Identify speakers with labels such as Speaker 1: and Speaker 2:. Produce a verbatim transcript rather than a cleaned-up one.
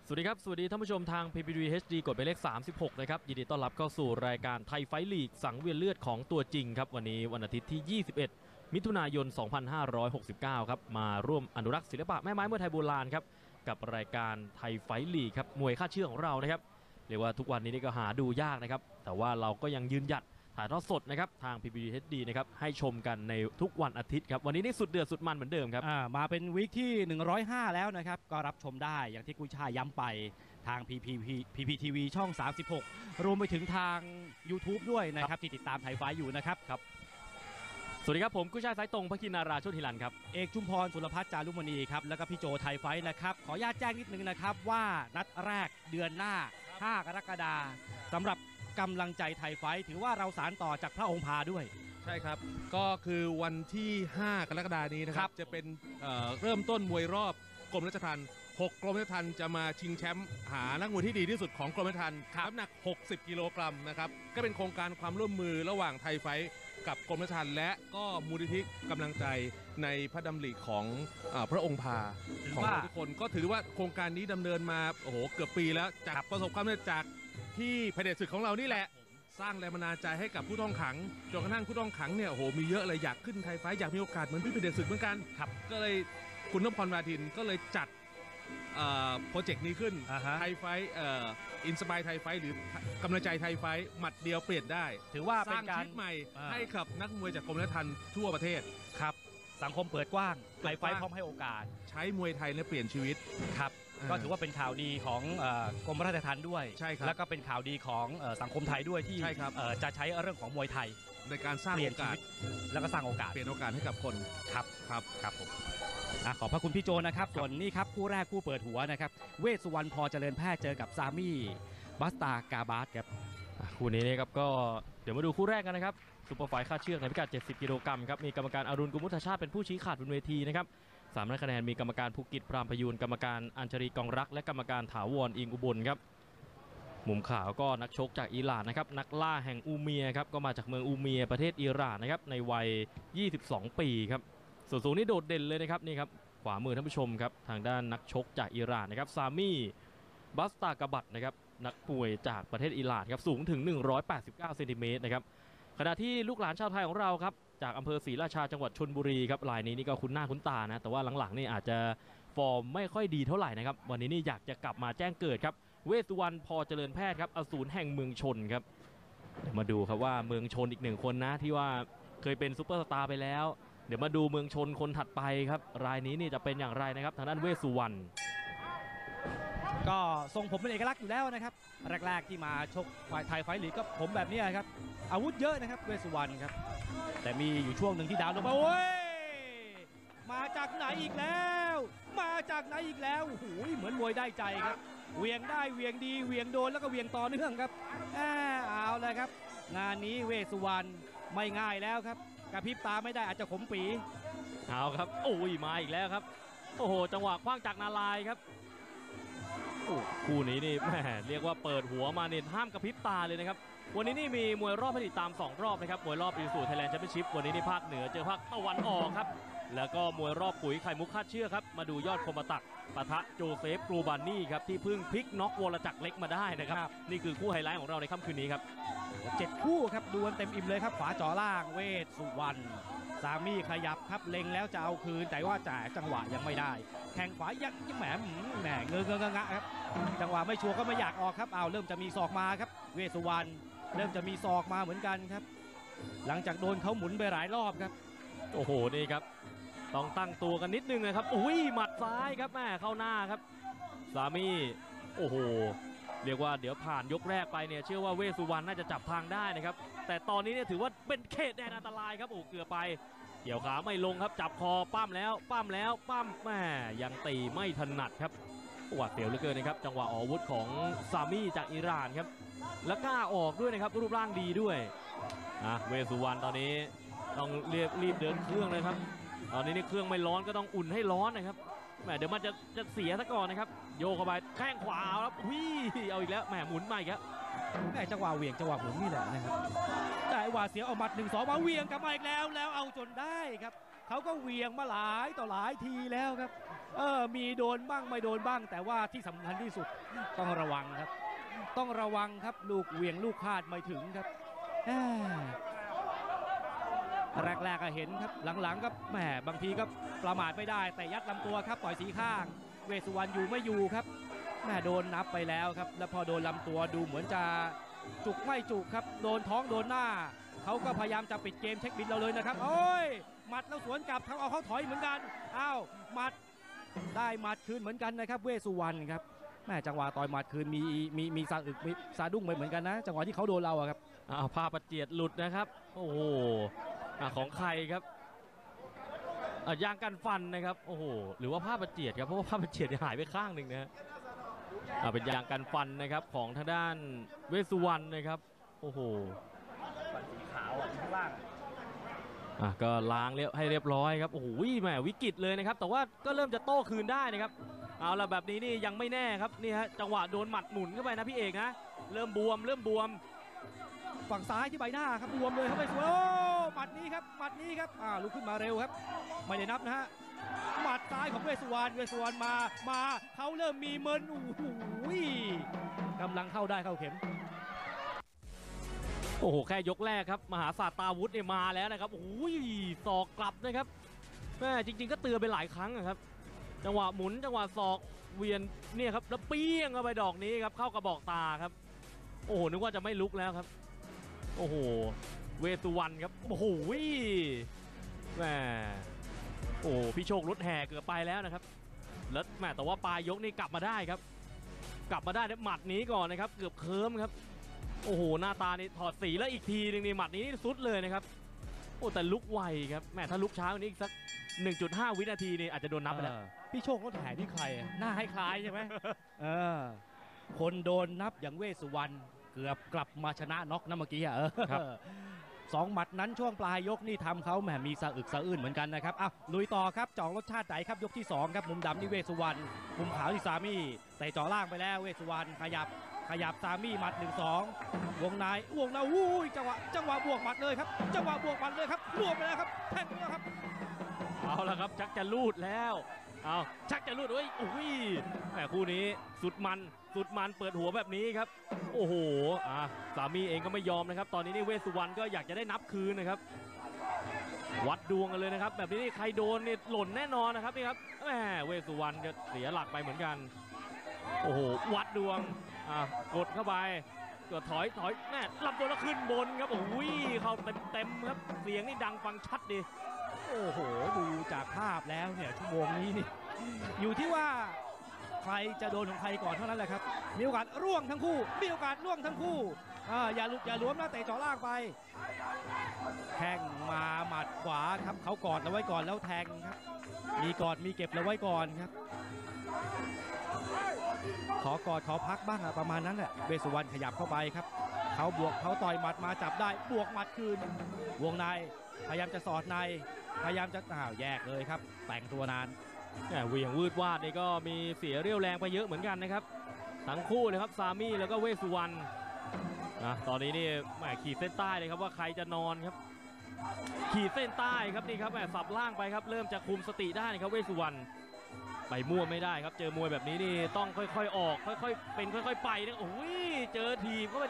Speaker 1: สวัสดีครับสวัสดีท่านผู้ชมทาง พี พี ที วี เอช ดี กดไปเลขสามสิบหกนะครับยินดีต้อนรับเข้าสู่รายการไทยไฟท์ลีกสังเวียนเลือดของตัวจริงครับวันนี้วันอาทิตย์ที่ยี่สิบเอ็ดมิถุนายนสองพันห้าร้อยหกสิบเก้าครับมาร่วมอนุรักษ์ศิลปะแม่ไม้มวยไทยโบราณครับกับรายการไทยไฟท์ลีกครับมวยค่าเชื่อของเรานะครับเรียกว่าทุกวันนี้นี่ก็หาดูยากนะครับแต่ว่าเราก็ยังยืนหยัดถ่ายทอดสดนะครับทาง พี พี ที วี เอช ดี นะครับให้ชมกันในทุกวันอาทิตย์ครับวันนี้นี่สุดเดือดสุดมันเหมือนเดิมครับ
Speaker 2: มาเป็นวีคที่หนึ่งร้อยห้าแล้วนะครับก็รับชมได้อย่างที่กุยชาย้ำไปทาง พี พี พี ที วี ช่องสามสิบหกรวมไปถึงทาง YouTube ด้วยนะครับที่ติดตามไทยไฟท์อยู่นะครับครับ
Speaker 1: สวัสดีครับผมกุยชาสายตรงพระคินาราโชติฮิรันครับ
Speaker 2: เอกชุมพรสุรพัฒน์จารุมณีครับแล้วก็พี่โจไทยไฟท์นะครับขออนุญาตแจ้งนิดนึงนะครับว่านัดแรกเดือนหน้าห้ากรกฎาคมสำหรับกำลังใจไทยไฟท์ถือว่าเราสานต่อจากพระองค์พาด้วย
Speaker 3: ใช่ครับก็คือวันที่ห้ากรกฎาคมนี้นะครับจะเป็น เอ่อ เริ่มต้นมวยรอบกรมราชทัณฑ์หกกรมราชทัณฑ์จะมาชิงแชมป์หานักมวยที่ดีที่สุดของกรมราชทัณฑ์น้ำหนักหกสิบกิโลกรัมนะครับก็เป็นโครงการความร่วมมือระหว่างไทยไฟท์กับกรมราชทัณฑ์และก็มูลนิธิกำลังใจในพระดำริของเอ่อพระองค์พาของทุกคนก็ถือว่าโครงการนี้ดำเนินมาโอ้โหเกือบปีแล้วจากประสบความสำเร็จจากที่พระเดชศึกของเรานี่แหละสร้างแรงบันดาลใจให้กับผู้ต้องขังจนกระทั่งผู้ต้องขังเนี่ยโอ้โหมีเยอะเลยอยากขึ้นไทยไฟท์อยากมีโอกาสเหมือนพี่พระเดชศึกเหมือนกันครับก็เลยคุณนพพรวาทินก็เลยจัดโปรเจกต์นี้ขึ้นไทยไฟท์อินสปายไทยไฟท์หรือกำลังใจไทยไฟท์หมัดเดียวเปลี่ยนได้
Speaker 2: ถือว่าเป็นการ
Speaker 3: สร้างชีวิตใหม่ให้กับนักมวยจากกรมราชทัณฑ์ทั่วประเทศ
Speaker 2: ครับสังคมเปิดกว้างไทยไฟท์พร้อมให้โอกาส
Speaker 3: ใช้มวยไทยเนี่ยเปลี่ยนชีวิต
Speaker 2: ครับก็ถือว่าเป็นข่าวดีของกรมราชทัณฑ์ด้วย
Speaker 3: ใช่ครับ
Speaker 2: แล้วก็เป็นข่าวดีของสังคมไทยด้วยที่จะใช้เรื่องของมวยไทย
Speaker 3: ในการสร้างโอกาส
Speaker 2: แล้วก็สร้างโอกาส
Speaker 3: เปลี่ยนโอกาสให้กับคน
Speaker 2: ครับ
Speaker 3: ครับครับผม
Speaker 2: ขอบพระคุณพี่โจนะครับส่วนนี้ครับคู่แรกคู่เปิดหัวนะครับเวสสุวรรณพอเจริญแพทย์เจอกับซามี่บัสตากาบาสครับ
Speaker 1: คู่นี้นะครับก็เดี๋ยวมาดูคู่แรกกันนะครับซุปเปอร์ไฟท์ค่าเชือกในพิกัดเจ็ดสิบกิโลกรัมครับมีกรรมการอรุณกุมุทชาติเป็นผู้ชี้ขาดบนเวทีนะครับสามคะแนนมีกรรมการภูกิจพรามพยูนกรรมการอัญชรีกองรักและกรรมการถาวรอิงอุบลครับมุมขาวก็นักชกจากอิหร่านนะครับนักล่าแห่งอูเมียครับก็มาจากเมืองอูเมียประเทศอิหร่านนะครับในวัยยี่สิบสองปีครับส่วนสูงนี่โดดเด่นเลยนะครับนี่ครับขวามือท่านผู้ชมครับทางด้านนักชกจากอิหร่านนะครับซามี่บัสตากาบัตนะครับนักป่วยจากประเทศอิหร่านครับสูงถึงหนึ่งร้อยแปดสิบเก้าเซนติเมตรนะครับขณะที่ลูกหลานชาวไทยของเราครับจากอำเภอศรีราชาจังหวัดชลบุรีครับรายนี้นี่ก็คุ้นหน้าคุ้นตานะแต่ว่าหลังๆนี่อาจจะฟอร์มไม่ค่อยดีเท่าไหร่นะครับวันนี้นี่อยากจะกลับมาแจ้งเกิดครับเวสสุวรรณพอเจริญแพทย์ครับอสูรแห่งเมืองชนครับมาดูครับว่าเมืองชนอีกหนึ่งคนนะที่ว่าเคยเป็นซุปเปอร์สตาร์ไปแล้วเดี๋ยวมาดูเมืองชนคนถัดไปครับรายนี้นี่จะเป็นอย่างไรนะครับทางด้านเวสสุวรรณ
Speaker 2: ก็ทรงผมเป็นเอกลักษณ์อยู่แล้วนะครับแรกๆที่มาชกฝ่ายไทยไฟท์ลีกก็ผมแบบนี้ครับอาวุธเยอะนะครับเวสสุวรรณครับแต่มีอยู่ช่วงหนึ่งที่ดาวลงมาโอ้ยมาจากไหนอีกแล้วมาจากไหนอีกแล้วโอ้โหเหมือนมวยได้ใจครับเวียงได้เวียงดีเวียงโดนแล้วก็เวียงต่อเนื่องครับเอาเลยครับงานนี้เวสสุวรรณไม่ง่ายแล้วครับกระพริบตาไม่ได้อาจจะขมปี
Speaker 1: เอาครับโอ้ยมาอีกแล้วครับโอ้โหจังหวะคว้างจากนาลายครับคู่นี้นี่แหมเรียกว่าเปิดหัวมาเนี่ยห้ามกระพริบตาเลยนะครับวันนี้นี่มีมวยรอบให้ติดตามสองรอบนะครับมวยรอบอีซูไทยแลนด์แชมเปี้ยนชิพวันนี้นี่ภาคเหนือเจอภาคตะวันออกครับแล้วก็มวยรอบปุ๋ยไข่มุกคาดเชื่อครับมาดูยอดคมตักปะทะโจเซฟกรูบานี่ครับที่เพิ่งพลิกน็อกวรจักรเล็กมาได้นะครับนี่คือคู่ไฮไลท์ของเราในค่ำคืนนี้ครับ
Speaker 2: เจ็ดคู่ครับดูกันเต็มอิ่มเลยครับขวาจ่อล่างเวสสุวรรณซามี่ขยับครับเล็งแล้วจะเอาคืนแต่ว่าจ่ายจังหวะยังไม่ได้แข้งขวายังแหมแหมเงื้อเงื้องะครับจังหวะไม่ชัวร์ก็ไม่อยากออกครับเอาเริ่มจะมีศอกมาครับเวสสุวรรณเริ่มจะมีศอกมาเหมือนกันครับหลังจากโดนเขาหมุนไปหลายรอบครับ
Speaker 1: โอ้โหนี่ครับต้องตั้งตัวกันนิดนึงนะครับอุ้ยหมัดซ้ายครับแม่เข้าหน้าครับซามี่โอ้โหเรียกว่าเดี๋ยวผ่านยกแรกไปเนี่ยเชื่อว่าเวสสุวรรณน่าจะจับทางได้นะครับแต่ตอนนี้เนี่ยถือว่าเป็นเขตแดนอันตรายครับโอ้เกือบไปเกี่ยวขาไม่ลงครับจับคอปั้มแล้วปั้มแล้วปั้มแม่ยังตีไม่ถนัดครับหวาดเสียวเหลือเกินนะครับจังหวะออกอาวุธของซามี่จากอิหร่านครับและกล้าออกด้วยนะครับรูปร่างดีด้วยอ่ะเวสสุวรรณตอนนี้ต้องเรียบรีบเดินเครื่องเลยครับตอนนี้นี่เครื่องไม่ร้อนก็ต้องอุ่นให้ร้อนนะครับแหมเดี๋ยวมันจะจะเสียซะก่อนนะครับโยกเข้าไปแข้งขวาครับวิ่งเอาอีกแล้วแหมหมุนใหม่ครับ
Speaker 2: แหมจังหวะเหวี่ยงจังหวะหมุนนี่แหละนะครับแต่หวาดเสียวเอาหมัดหนึ่งสองมาเหวี่ยงกลับมาอีกแล้วแล้วเอาจนได้ครับเขาก็เหวี่ยงมาหลายต่อหลายทีแล้วครับเออมีโดนบ้างไม่โดนบ้าง แต่ว่าที่สำคัญที่สุดต้องระวังครับ ต้องระวังครับลูกเหวี่ยงลูกคาดไม่ถึงครับแรกๆก็เห็นครับหลังๆก็แหมบางทีก็ประมาทไม่ได้แต่ยัดลำตัวครับต่อยสีข้างเวสสุวรรณอยู่ไม่อยู่ครับแหมโดนนับไปแล้วครับแล้วพอโดนลำตัวดูเหมือนจะจุกไม่จุกครับโดนท้องโดนหน้าเขาก็พยายามจะปิดเกมเช็คบินเราเลยนะครับโอ้ยหมัดแล้วสวนกลับทำเอาเขาถอยเหมือนกันอ้าวหมัดได้หมัดคืนเหมือนกันนะครับเวสสุวรรณครับแม่จังหวะต่อยหมัดคืนมีมีมีซาอึกมีซาดุ้งไปเหมือนกันนะจังหวะที่เขาโดนเราอะครับ
Speaker 1: อ้าวผ้าประเจียดหลุดนะครับโอ้โหของใครครับยางกันฟันนะครับโอ้โหหรือว่าผ้าประเจียดครับเพราะว่าผ้าประเจียดหายไปข้างหนึ่งนะฮะเป็นยางกันฟันนะครับของทางด้านเวสสุวรรณนะครับโอ้โห
Speaker 2: สีขาวอ่ะข้างล่าง
Speaker 1: อ่ะก็ล้างเรียบให้เรียบร้อยครับโอ้โหแหมวิกฤตเลยนะครับแต่ว่าก็เริ่มจะโต้คืนได้นะครับเอาละแบบนี้นี่ยังไม่แน่ครับนี่ฮะจังหวะโดนหมัดหมุนเข้าไปนะพี่เอกนะเริ่มบวมเริ่มบวม
Speaker 2: ฝั่งซ้ายที่ใบหน้าครับบวมเลยครับไปสวยโอ้หมัดนี้ครับหมัดนี้ครับอ่าลุกขึ้นมาเร็วครับไม่ได้นับนะฮะหมัดซ้ายของเวสสุวรรณเวสสุวรรณมามาเขาเริ่มมีเมินโอ้โหกำลังเข้าได้เข้าเข็ม
Speaker 1: โอ้โหแค่ยกแรกครับมหาศาสตราวุธเนี่ยมาแล้วนะครับโอ้ยศอกกลับนะครับแม่จริงๆก็เตือนไปหลายครั้งครับจังหวะหมุนจังหวะศอกเวียนเนี่ยครับแล้วเปี้ยงเข้าไปดอกนี้ครับเข้ากระบอกตาครับโอ้โหนึกว่าจะไม่ลุกแล้วครับโอ้โหเวสสุวรรณครับโอ้โหแม่โอ้พี่โชครถแห่เกือบไปแล้วนะครับแล้วแม่แต่ว่าปลายยกนี่กลับมาได้ครับกลับมาได้หมัดนี้ก่อนนะครับเกือบเคิร์มครับโอ้โหหน้าตานี่ถอดสีแล้วอีกทีนึงนี่หมัดนี้สุดเลยนะครับโอ้แต่ลุกไวครับแม่ถ้าลุกช้ากว่านี้อีกสัก หนึ่งจุดห้า วินาทีนี่อาจจะโดนนับไปแล้ว
Speaker 2: พี่โชครถแห่นี่ใครหน้าให้คล้ายใช่ไหมเออคนโดนนับอย่างเวสสุวรรณเกือบกลับมาชนะน็อกนะเมื่อกี้อ่ะสองหมัดนั้นช่วงปลายยกนี่ทำเขาแหมมีสะอึกสะอื้นเหมือนกันนะครับอ่ะลุยต่อครับจ่อรสชาติไหนครับยกที่สองครับมุมดำนี่เวสสุวรรณมุมขาวที่ซามี่แต่จ่อล่างไปแล้วเวสสุวรรณขยับขยับซามี่หมัดหนึ่งสองวงในวงในวุ้ยจังหวะจังหวะบวกหมัดเลยครับจังหวะบวกหมัดเลยครับรวมไปแล้วครับแทงไปแล้วครับ
Speaker 1: เอาละครับชักจะลูดแล้วเอาชักจะลูดเฮ้ยอุ้ยแหมคู่นี้สุดมันสุดมันเปิดหัวแบบนี้ครับโอ้โหอ่ะสามีเองก็ไม่ยอมนะครับตอนนี้นี่เวสสุวรรณก็อยากจะได้นับคืนนะครับวัดดวงกันเลยนะครับแบบนี้นี่ใครโดนเนี่ยหล่นแน่นอนนะครับนี่ครับแหมเวสสุวรรณก็เสียหลักไปเหมือนกันโอ้โหวัดดวงอ่ะกดเข้าไปก็ถอยถอยแม่ลำตัวแล้วขึ้นบนครับโอ้ยเข้าเต็มเต็มครับเสียงนี่ดังฟังชัดดี
Speaker 2: โอ้โหดูจากภาพแล้วเนี่ยชั่วโมงนี้นี่อยู่ที่ว่าใครจะโดนของใครก่อนเท่านั้นแหละครับมีโอกาสร่วงทั้งคู่มีโอกาสร่วงทั้งคู่อ่าอย่าลุกอย่าล้วมนะเตะจ่อล่างไปแข้งมาหมัดขวาครับเขากอดเอาไว้ก่อนแล้วแทงครับมีกอดมีเก็บเอาไว้ก่อนครับขอกอดขอพักบ้างอะประมาณนั้นแหละเวสสุวรรณขยับเข้าไปครับเขาบวกเขาต่อยหมัดมาจับได้บวกหมัดคืนวงในพยายามจะสอดในพยายามจะอ้าวแยกเลยครับแต่งตัวนาน
Speaker 1: เหวี่ยงวืดวาดนี่ก็มีเสียเรี่ยวแรงไปเยอะเหมือนกันนะครับทั้งคู่เลยครับซามี่แล้วก็เวสสุวรรณนะตอนนี้นี่แหมขีดเส้นใต้เลยครับว่าใครจะนอนครับขีดเส้นใต้ครับนี่ครับแหมสับล่างไปครับเริ่มจะคุมสติได้ครับเวสสุวรรณไปมั่วไม่ได้ครับเจอมวยแบบนี้นี่ต้องค่อยๆออกค่อยๆเป็นค่อยๆไปนะโอ้ยเจอทีมก็